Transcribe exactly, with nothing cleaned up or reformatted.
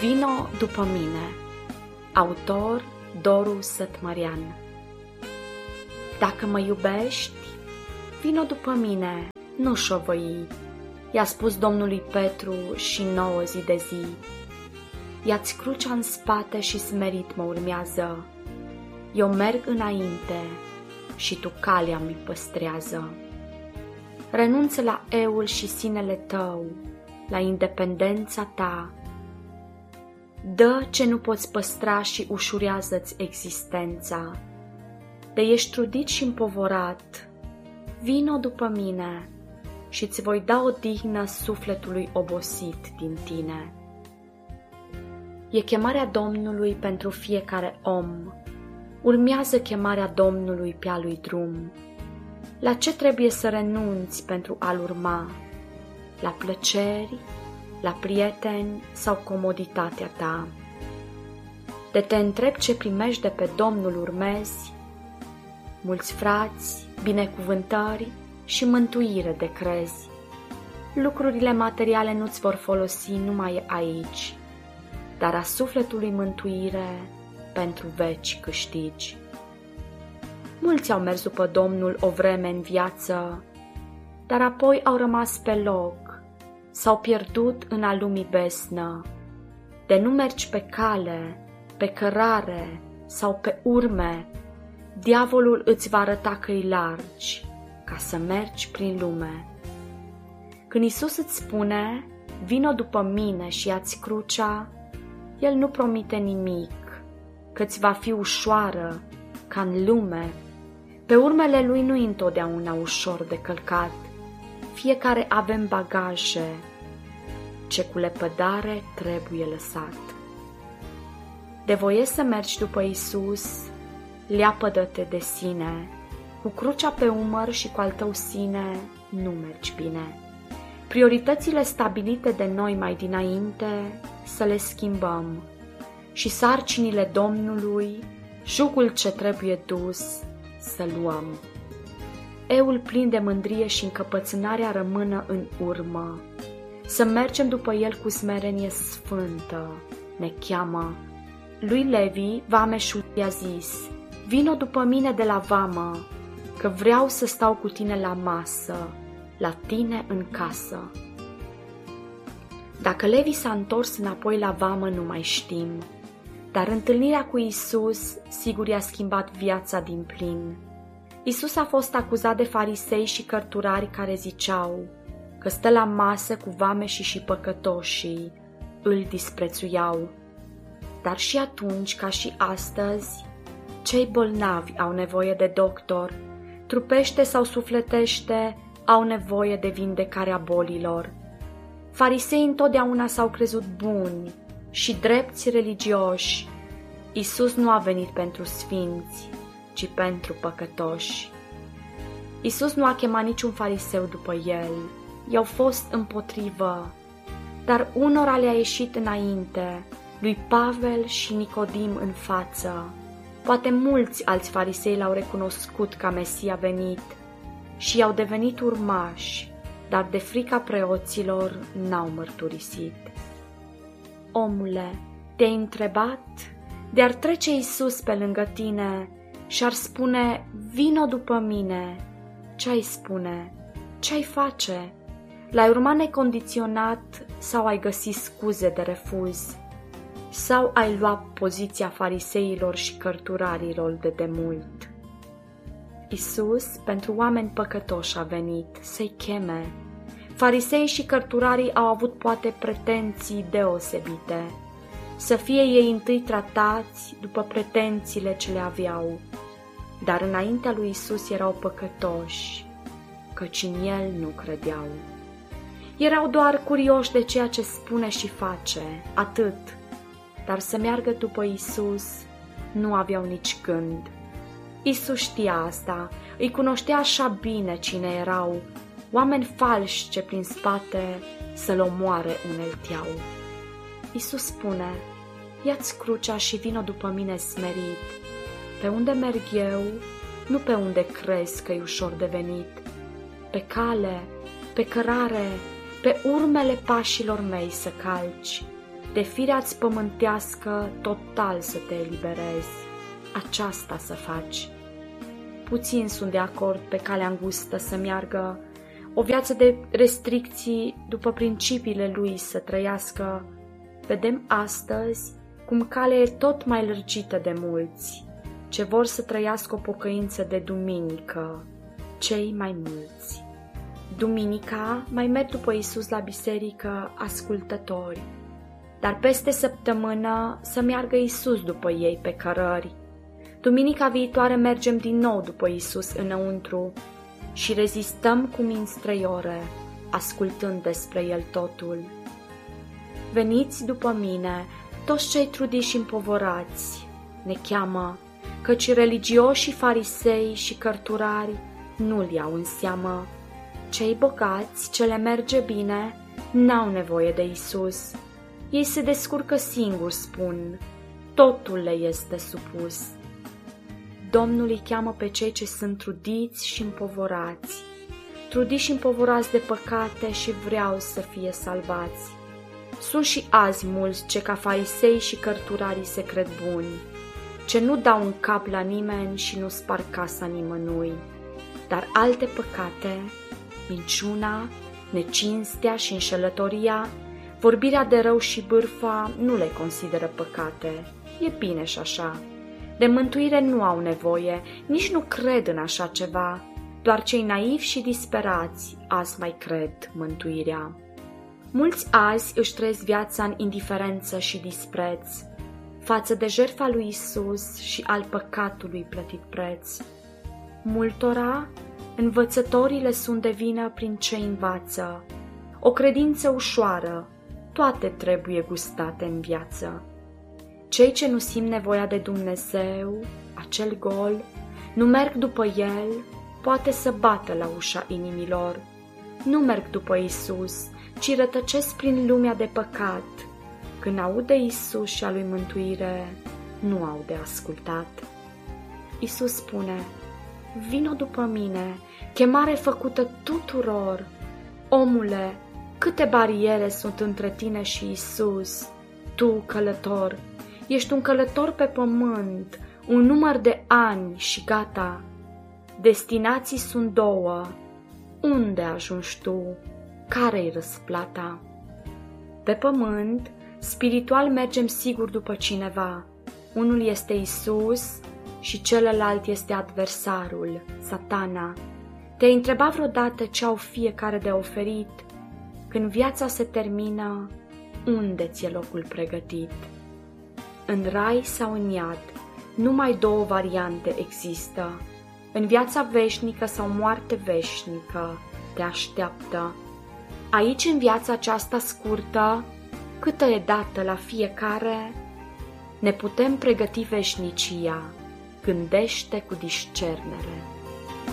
Vino după mine. Autor Doru Sătmărean. Dacă mă iubești, vino după mine, nu șovăi, i-a spus Domnului Petru și nouă zi de zi. Ia-ți crucea în spate și smerit mă urmează. Eu merg înainte și tu calea mi păstrează. Renunță la eul și sinele tău, la independența ta. Dă ce nu poți păstra și ușurează-ți existența. De ești trudit și împovorat, vino după mine și îți voi da odihnă sufletului obosit din tine. E chemarea Domnului pentru fiecare om. Urmează chemarea Domnului pe-a lui drum. La ce trebuie să renunți pentru a-L urma? La plăceri, la prieteni sau comoditatea ta? De te întreb ce primești de pe Domnul urmezi? Mulți frați, binecuvântări și mântuire de crezi. Lucrurile materiale nu-ți vor folosi numai aici, dar a sufletului mântuire pentru veci câștigi. Mulți au mers după Domnul o vreme în viață, dar apoi au rămas pe loc, s-au pierdut în a lumii besnă. De nu mergi pe cale, pe cărare sau pe urme, diavolul îți va arăta căi largi ca să mergi prin lume. Când Iisus îți spune, vino după mine și ia-ți crucea, El nu promite nimic, că-ți va fi ușoară ca în lume. Pe urmele Lui nu-i întotdeauna ușor de călcat. Fiecare avem bagaje ce cu lepădare trebuie lăsat. De voie să mergi după Iisus, leapădă-te de sine. Cu crucea pe umăr și cu al tău sine nu mergi bine. Prioritățile stabilite de noi mai dinainte să le schimbăm și sarcinile Domnului, jugul ce trebuie dus, să luăm. Eul plin de mândrie și încăpățânarea rămână în urmă. Să mergem după El cu smerenie sfântă, ne cheamă. Lui Levi, vameșul, i-a zis, vino după mine de la vamă, că vreau să stau cu tine la masă, la tine în casă. Dacă Levi s-a întors înapoi la vamă, nu mai știm, dar întâlnirea cu Iisus sigur i-a schimbat viața din plin. Iisus a fost acuzat de farisei și cărturari care ziceau că stă la masă cu vameșii și păcătoșii, îl disprețuiau. Dar și atunci, ca și astăzi, cei bolnavi au nevoie de doctor, trupește sau sufletește au nevoie de vindecarea bolilor. Farisei întotdeauna s-au crezut buni și drepți religioși. Iisus nu a venit pentru sfinți, ci pentru păcătoși. Iisus nu a chemat niciun fariseu după El, i-au fost împotrivă, dar unora le-a ieșit înainte, lui Pavel și Nicodim în față. Poate mulți alți farisei l-au recunoscut ca Mesia venit și i-au devenit urmași, dar de frica preoților n-au mărturisit. Omule, te-ai întrebat? De-ar trece Iisus pe lângă tine și-ar spune, vino după mine, ce-ai spune? Ce-ai face? L-ai urma necondiționat sau ai găsi scuze de refuz? Sau ai lua poziția fariseilor și cărturarilor de demult? Iisus pentru oameni păcătoși a venit să-i cheme. Fariseii și cărturarii au avut poate pretenții deosebite, să fie ei întâi tratați după pretențiile ce le aveau, dar înaintea lui Iisus erau păcătoși, căci în El nu credeau. Erau doar curioși de ceea ce spune și face, atât, dar să meargă după Iisus nu aveau nici gând. Iisus știa asta, îi cunoștea așa bine cine erau, oameni falși ce prin spate să-L omoare unelteau. Iisus spune, ia-ți crucea și vino după mine smerit. Pe unde merg eu, nu pe unde crezi că e ușor de venit. Pe cale, pe cărare, pe urmele pașilor mei să calci. de firea-ți pământească total să te eliberezi, aceasta să faci. Puțini sunt de acord pe calea îngustă să meargă, o viață de restricții după principiile lui să trăiască. Vedem astăzi cum calea e tot mai lărgită de mulți, ce vor să trăiască o pocăință de duminică, cei mai mulți. Duminica mai merg după Iisus la biserică ascultători, dar peste săptămână să meargă Iisus după ei pe cărări. Duminica viitoare mergem din nou după Iisus înăuntru și rezistăm cu minți trăiore, ascultând despre El totul. Veniți după mine, toți cei trudiți și împovorați, ne cheamă, căci religioși, farisei și cărturari nu-L iau în seamă. Cei bogați, ce le merge bine, n-au nevoie de Iisus. Ei se descurcă singuri, spun, totul le este supus. Domnul îi cheamă pe cei ce sunt trudiți și împovorați, trudiți și împovorați de păcate și vreau să fie salvați. Sunt și azi mulți ce ca farisei și cărturarii se cred buni, ce nu dau un cap la nimeni și nu sparg casa nimănui, dar alte păcate, minciuna, necinstea și înșelătoria, vorbirea de rău și bârfa nu le consideră păcate. E bine și așa. De mântuire nu au nevoie, nici nu cred în așa ceva, doar cei naivi și disperați azi mai cred mântuirea. Mulți azi își trăiesc viața în indiferență și dispreț față de jertfa lui Isus și al păcatului plătit preț. Multora, învățătorile sunt de vină prin ce învață. O credință ușoară, toate trebuie gustate în viață. Cei ce nu simt nevoia de Dumnezeu, acel gol, nu merg după El, poate să bată la ușa inimilor. Nu merg după Isus, ci rătăcesc prin lumea de păcat. Când aud de Isus și a Lui mântuire, nu au de ascultat. Isus spune, vino după mine, chemare făcută tuturor. Omule, câte bariere sunt între tine și Isus, tu, călător. Ești un călător pe pământ, un număr de ani și gata. Destinații sunt două. Unde ajungi tu? Care-i răsplata? Pe pământ, spiritual mergem sigur după cineva. Unul este Isus și celălalt este adversarul, Satana. Te-ai întrebat vreodată ce au fiecare de oferit? Când viața se termină, unde ți-e locul pregătit? În rai sau în iad, numai două variante există. În viața veșnică sau moarte veșnică te așteaptă. Aici, în viața aceasta scurtă, câtă e dată la fiecare, ne putem pregăti veșnicia. Gândește cu discernere.